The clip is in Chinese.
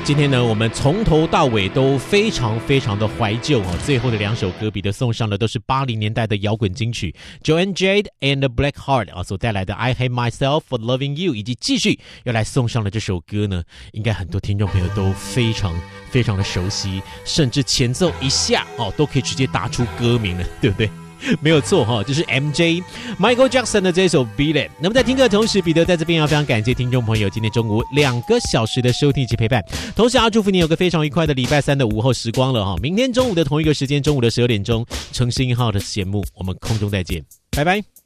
今天呢，我们从头到尾都非常非常的怀旧哦。最后的2首歌比的送上的都是80年代的摇滚金曲 Joan Jett and Blackheart 啊所带来的 I Hate Myself for Loving You， 以及继续要来送上的这首歌呢，应该很多听众朋友都非常非常的熟悉，甚至前奏一下哦都可以直接答出歌名了，对不对？没有错哈，就是 MJ Michael Jackson 的这首 Beat It。 那么在听歌的同时，彼得在这边要非常感谢听众朋友今天中午2个小时的收听及陪伴，同时要祝福你有个非常愉快的礼拜3的午后时光了哈。明天中午的同一个时间，中午的12点钟，程式1号的节目我们空中再见，拜拜。